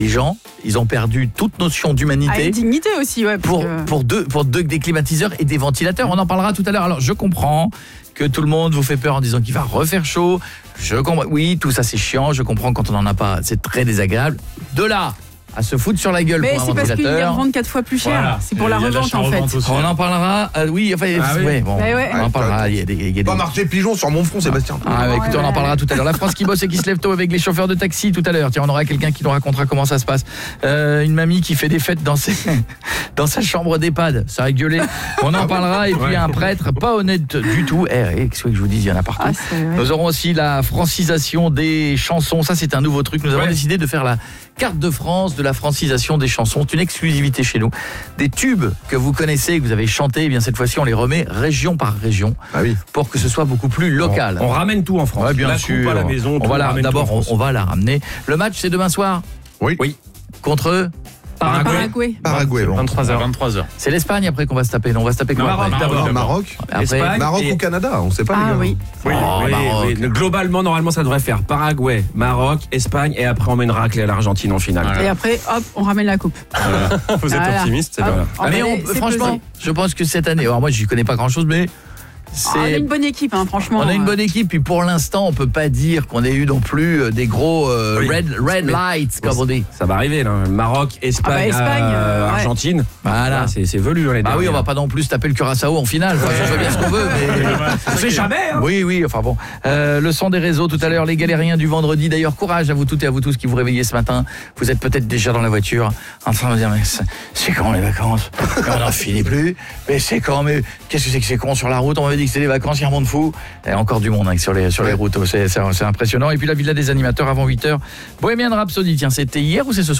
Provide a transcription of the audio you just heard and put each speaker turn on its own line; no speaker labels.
Les gens, ils ont perdu toute notion d'humanité.
Et dignité aussi, ouais.
Pour des climatiseurs et des ventilateurs. On en parlera tout à l'heure. Alors, je comprends que tout le monde vous fait peur en disant qu'il va refaire chaud. Je comprends. Oui, tout ça, c'est chiant. Je comprends quand on n'en a pas. C'est très désagréable. De là à se foutre sur la gueule
mais
pour un
c'est parce qu'ils les
ventilateur.
revendent 4 fois plus cher.
Voilà.
C'est pour la revente en fait.
On en parlera. Oui, enfin, on en parlera. Il y a des
Pas marcher pigeon sur mon front, Sébastien.
Écoutez, on en parlera tout à l'heure. La France qui bosse et qui se lève tôt avec les chauffeurs de taxi tout à l'heure. Tiens, on aura quelqu'un qui nous racontera comment ça se passe. Une mamie qui fait des fêtes dans sa chambre d'EHPAD. Ça a gueulé. On en parlera. Et puis un prêtre pas honnête du tout. Qu'est-ce que je vous dis, il y en a partout. Nous aurons aussi la francisation des chansons. Ça, c'est un nouveau truc. Nous avons décidé de faire la carte de France de la francisation des chansons. C'est une exclusivité chez nous. Des tubes que vous connaissez, que vous avez chantés, eh bien cette fois-ci on les remet région par région pour que ce soit beaucoup plus local.
On ramène tout en France.
Ouais, bien
la
sûr.
coupe à la maison.
D'abord on va la ramener. Le match c'est demain soir.
Oui.
Contre
Paraguay.
Bon.
23h.
C'est l'Espagne après qu'on va se taper. On va se taper quoi
Maroc.
Après,
Maroc ou Canada, on sait pas les gars.
Oui.
Oui. Globalement, normalement, ça devrait faire Paraguay, Maroc, Espagne, et après on met une raclée à l'Argentine en finale.
Et après, hop, on ramène la coupe.
Vous êtes optimiste, c'est
Voilà.
pas
mais franchement, je pense que cette année, alors moi j'y connais pas grand-chose, mais
on a une bonne équipe, franchement.
On a une bonne équipe, puis pour l'instant, on peut pas dire qu'on ait eu non plus des gros red lights, comme on dit.
Ça va arriver, là. Maroc, Espagne, Argentine.
Voilà,
c'est velu dans les derniers.
oui, on va pas non plus taper le Curaçao en finale. Je sais bien ce qu'on veut, mais
on sait jamais.
Oui, enfin bon. Le son des réseaux tout à l'heure, les galériens du vendredi. D'ailleurs, courage à vous toutes et à vous tous qui vous réveillez ce matin. Vous êtes peut-être déjà dans la voiture, en train de dire mais c'est quand les vacances? On n'en finit plus. Mais c'est quand? Mais qu'est-ce que c'est que c'est con sur la route? On m'avait dit que c'était les vacances, il y a un monde fou. Et encore du monde sur les routes, c'est impressionnant. Et puis la villa des animateurs avant 8h. Bohemian Rhapsody, tiens, c'était hier ou c'est ce soir?